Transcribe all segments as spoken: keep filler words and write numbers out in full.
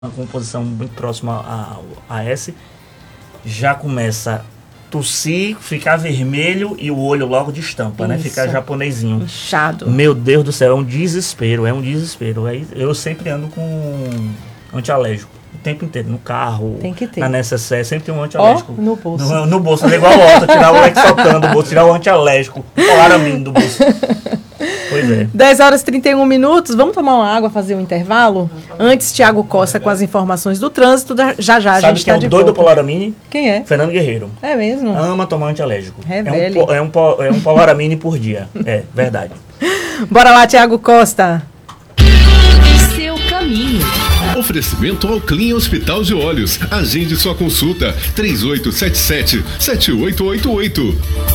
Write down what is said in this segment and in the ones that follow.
uma composição muito próxima a, a essa, já começa a tossir, ficar vermelho e o olho logo destampa, né? Ficar japonesinho. Inchado. Meu Deus do céu, é um desespero, é um desespero. Aí eu sempre ando com antialérgico. O tempo inteiro, no carro, tem que ter. Na necessaire, sempre tem um antialérgico. Oh, no bolso. No, no bolso, é igual a outra, tirar o Lexotan do bolso, tirar o antialérgico, o Aramin do bolso. Pois é. dez horas e trinta e um minutos, vamos tomar uma água, fazer um intervalo? Antes, Tiago Costa com as informações do trânsito, já já a Sabe gente quem tá é o de doido do volta. Polaramine? Quem é? Fernando Guerreiro. É mesmo? Ama tomar antialérgico. É, é, velho. um, é, um, po- é um Polaramine por dia. É, verdade. Bora lá, Tiago Costa. Seu caminho. Oferecimento ao Clean Hospital de Olhos. Agende sua consulta. três oito sete sete, sete oito oito oito.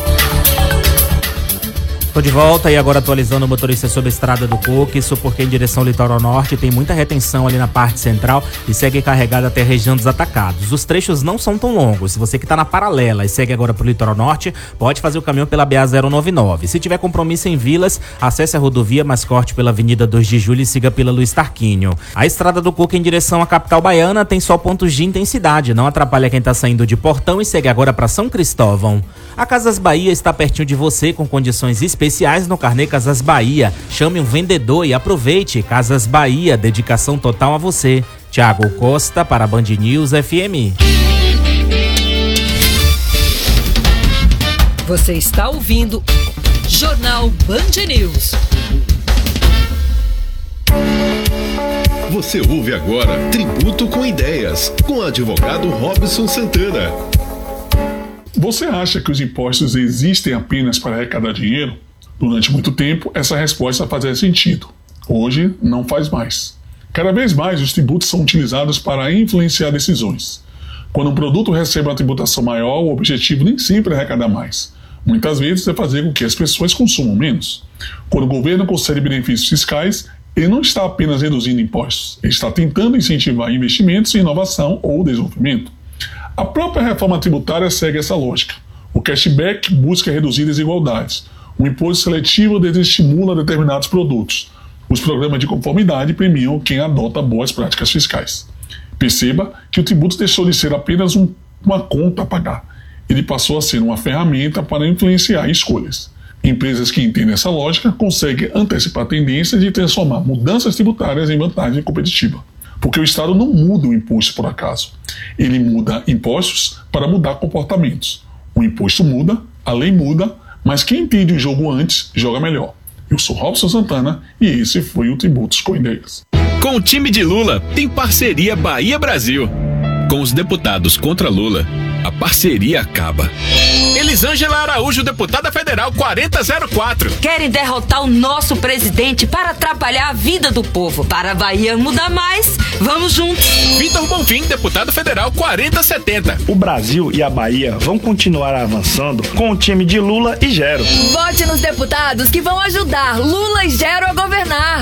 Tô de volta e agora atualizando o motorista sobre a Estrada do Coco, isso porque em direção ao litoral norte tem muita retenção ali na parte central e segue carregada até a região dos Atacados. Os trechos não são tão longos. Se você que tá na paralela e segue agora pro litoral norte, pode fazer o caminho pela B A zero nove nove. Se tiver compromisso em Vilas, acesse a rodovia, mas corte pela Avenida dois de Julho e siga pela Luiz Tarquínio. A Estrada do Coco em direção à capital baiana tem só pontos de intensidade, não atrapalha quem tá saindo de Portão e segue agora para São Cristóvão. A Casas Bahia está pertinho de você com condições especiais no carnê Casas Bahia. Chame um vendedor e aproveite. Casas Bahia, dedicação total a você. Tiago Costa para Band News F M. Você está ouvindo Jornal Band News. Você ouve agora Tributo com Ideias, com o advogado Robson Santana. Você acha que os impostos existem apenas para arrecadar dinheiro? Durante muito tempo, essa resposta fazia sentido. Hoje, não faz mais. Cada vez mais, os tributos são utilizados para influenciar decisões. Quando um produto recebe uma tributação maior, o objetivo nem sempre é arrecadar mais. Muitas vezes é fazer com que as pessoas consumam menos. Quando o governo concede benefícios fiscais, ele não está apenas reduzindo impostos, ele está tentando incentivar investimentos em inovação ou desenvolvimento. A própria reforma tributária segue essa lógica. O cashback busca reduzir desigualdades. O imposto seletivo desestimula determinados produtos. Os programas de conformidade premiam quem adota boas práticas fiscais. Perceba que o tributo deixou de ser apenas um, uma conta a pagar. Ele passou a ser uma ferramenta para influenciar escolhas. Empresas que entendem essa lógica conseguem antecipar tendências e transformar mudanças tributárias em vantagem competitiva. Porque o Estado não muda o imposto por acaso. Ele muda impostos para mudar comportamentos. O imposto muda, a lei muda, mas quem entende o jogo antes, joga melhor. Eu sou Robson Santana e esse foi o Tributos com Ideias. Com o time de Lula, tem parceria Bahia-Brasil. Com os deputados contra Lula, a parceria acaba. Elisângela Araújo, deputada federal quarenta zero quatro. Querem derrotar o nosso presidente para atrapalhar a vida do povo. Para a Bahia mudar mais, vamos juntos. Vitor Bonfim, deputado federal quarenta setenta. O Brasil e a Bahia vão continuar avançando com o time de Lula e Gero. Vote nos deputados que vão ajudar Lula e Gero a governar.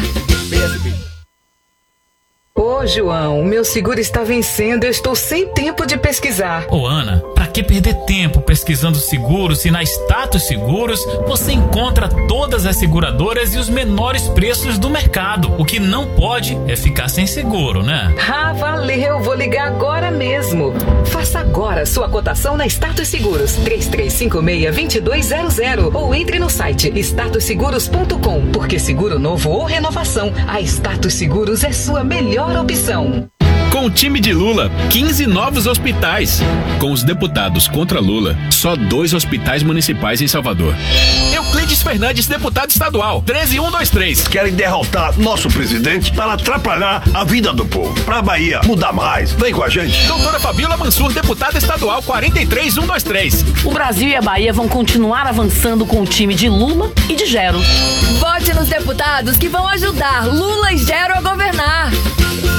Ô, João, o meu seguro está vencendo, eu estou sem tempo de pesquisar. Ô, Ana, pra que perder tempo pesquisando seguros se na Status Seguros você encontra todas as seguradoras e os menores preços do mercado? O que não pode é ficar sem seguro, né? Ah, valeu, vou ligar agora mesmo. Faça agora sua cotação na Status Seguros, três três cinco seis, dois dois zero zero, ou entre no site status seguros ponto com, porque seguro novo ou renovação, a Status Seguros é sua melhor opção. Com o time de Lula, quinze novos hospitais. Com os deputados contra Lula, só dois hospitais municipais em Salvador. Euclides Fernandes, deputado estadual, treze mil cento e vinte e três. Querem derrotar nosso presidente para atrapalhar a vida do povo. Pra Bahia mudar mais. Vem com a gente. Doutora Fabiola Mansur, deputada estadual, quarenta e três mil cento e vinte e três. O Brasil e a Bahia vão continuar avançando com o time de Lula e de Gero. Vote nos deputados que vão ajudar Lula e Gero a governar.